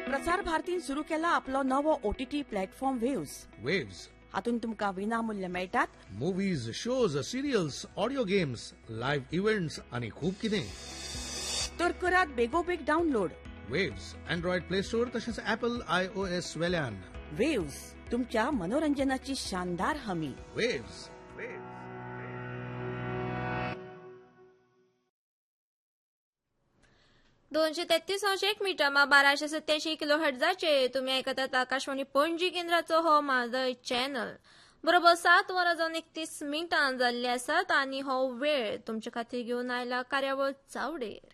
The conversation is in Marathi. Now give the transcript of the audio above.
प्रसार भारतीन सुरू केला आपलो नवो OTT प्लॅटफॉर्म वेव्स हातून तुमकां विनामूल्य मेळटात movies, shows, serials, audio games, live events आणि खूप कितें. तर करात बेगोबेग download. Waves Android play store तसेच ऍपल iOS वेल्यान. वेव्स तुमच्या मनोरंजनाची शानदार हमी. वेव्स. 233 मीटर 1287 किलोहर्ट्झाचेर तुम्ही ऐकतात आकाशवाणी पणजी केंद्राचो हो म्हादय चॅनल. बरोबर 7:31 जाल्ले आसात आणि हो वेळ तुमचे खातीर घेवन आयला कार्यावळ चावडेर.